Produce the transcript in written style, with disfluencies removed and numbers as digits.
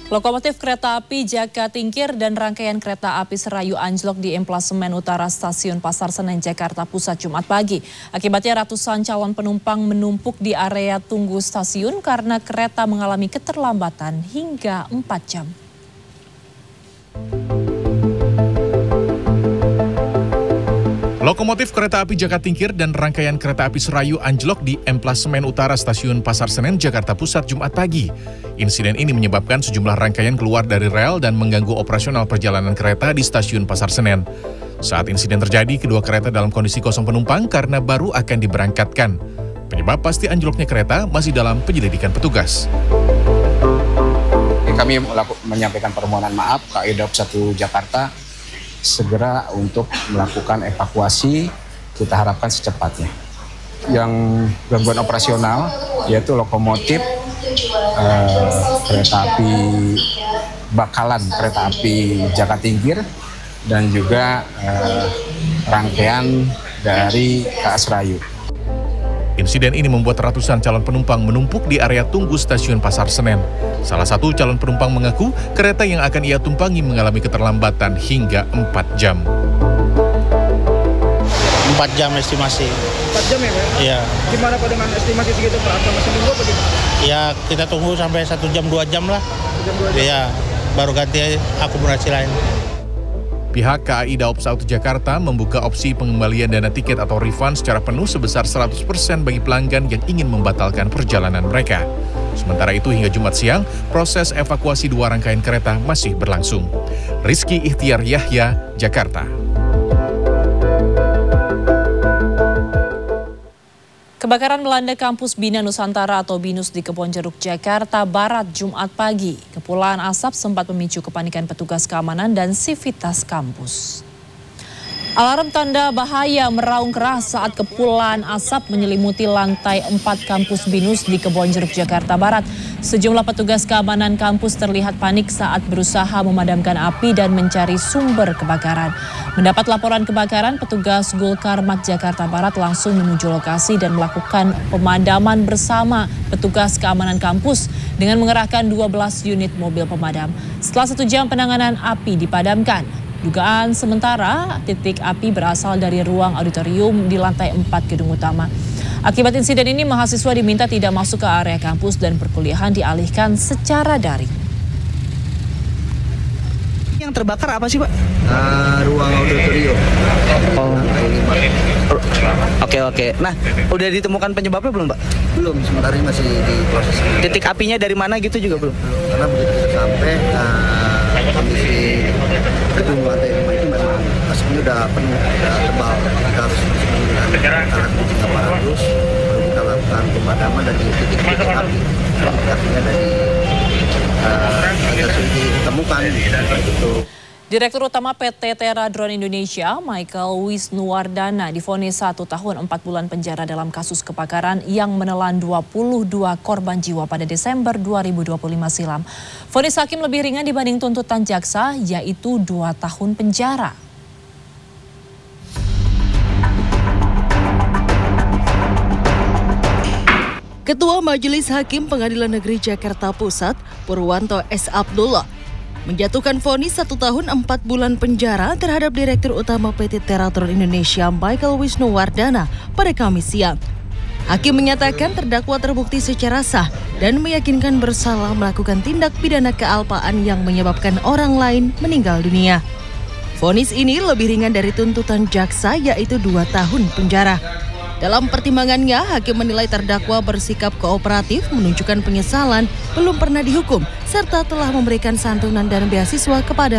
Lokomotif kereta api Jaka Tingkir dan rangkaian kereta api Serayu anjlok di emplasemen utara Stasiun Pasar Senen, Jakarta Pusat Jumat pagi. Akibatnya ratusan calon penumpang menumpuk di area tunggu stasiun karena kereta mengalami keterlambatan hingga 4 jam. Lokomotif kereta api Jaka Tingkir dan rangkaian kereta api Serayu anjlok di emplasemen utara Stasiun Pasar Senen, Jakarta Pusat Jumat pagi. Insiden ini menyebabkan sejumlah rangkaian keluar dari rel dan mengganggu operasional perjalanan kereta di Stasiun Pasar Senen. Saat insiden terjadi, kedua kereta dalam kondisi kosong penumpang karena baru akan diberangkatkan. Penyebab pasti anjloknya kereta masih dalam penyelidikan petugas. Kami menyampaikan permohonan maaf KAI Daob 1 Jakarta segera untuk melakukan evakuasi, kita harapkan secepatnya. Yang gangguan operasional yaitu lokomotif, kereta api Bakalan, kereta api Jaka Tingkir, dan juga rangkaian dari KA Serayu. Insiden ini membuat ratusan calon penumpang menumpuk di area tunggu Stasiun Pasar Senen. Salah satu calon penumpang mengaku kereta yang akan ia tumpangi mengalami keterlambatan hingga 4 jam. 4 jam estimasi. 4 jam ya Pak? Iya. Gimana Pak dengan estimasi segitu Pak? Apa masih nunggu apa gimana? Ya kita tunggu sampai 1 jam 2 jam lah. 1 jam 2 jam? Iya, baru ganti akomodasi lain. Pihak KAI Daob 1 Jakarta membuka opsi pengembalian dana tiket atau refund secara penuh sebesar 100% bagi pelanggan yang ingin membatalkan perjalanan mereka. Sementara itu hingga Jumat siang, proses evakuasi 2 rangkaian kereta masih berlangsung. Rizky Ihtiar Yahya, Jakarta. Kebakaran melanda kampus Bina Nusantara atau BINUS di Kebonjeruk, Jakarta Barat Jumat pagi. Kepulan asap sempat memicu kepanikan petugas keamanan dan sivitas kampus. Alarm tanda bahaya meraung keras saat kepulan asap menyelimuti lantai 4 kampus BINUS di Kebonjeruk, Jakarta Barat. Sejumlah petugas keamanan kampus terlihat panik saat berusaha memadamkan api dan mencari sumber kebakaran. Mendapat laporan kebakaran, petugas Gulkarmat Jakarta Barat langsung menuju lokasi dan melakukan pemadaman bersama petugas keamanan kampus dengan mengerahkan 12 unit mobil pemadam. Setelah 1 jam penanganan api dipadamkan. Dugaan sementara titik api berasal dari ruang auditorium di lantai 4 gedung utama. Akibat insiden ini, mahasiswa diminta tidak masuk ke area kampus dan perkuliahan dialihkan secara daring. Yang terbakar apa sih Pak? Ruang auditorium. Oke. Nah, udah ditemukan penyebabnya belum Pak? Belum, sementara ini masih diproses. Titik apinya dari mana gitu juga belum? Karena begitu kita sampai, kondisi gedung lantai 5 itu memang asapnya udah penuh, udah tebal. Kita harus menggunakan alat kucing aparatus, baru kita lakukan pemadaman dari titik-titik api. Titik apinya dari sudah ditemukan gitu. Direktur Utama PT Tera Drone Indonesia, Michael Wisnuwardana, divonis 1 tahun 4 bulan penjara dalam kasus kebakaran yang menelan 22 korban jiwa pada Desember 2025 silam. Vonis hakim lebih ringan dibanding tuntutan jaksa, yaitu 2 tahun penjara. Ketua Majelis Hakim Pengadilan Negeri Jakarta Pusat, Purwanto S. Abdullah, menjatuhkan vonis 1 tahun 4 bulan penjara terhadap Direktur Utama PT Tera Drone Indonesia Michael Wisnuwardana pada Kamis siang. Hakim menyatakan terdakwa terbukti secara sah dan meyakinkan bersalah melakukan tindak pidana kealpaan yang menyebabkan orang lain meninggal dunia. Vonis ini lebih ringan dari tuntutan jaksa, yaitu 2 tahun penjara. Dalam pertimbangannya, hakim menilai terdakwa bersikap kooperatif, menunjukkan penyesalan, belum pernah dihukum, serta telah memberikan santunan dan beasiswa kepada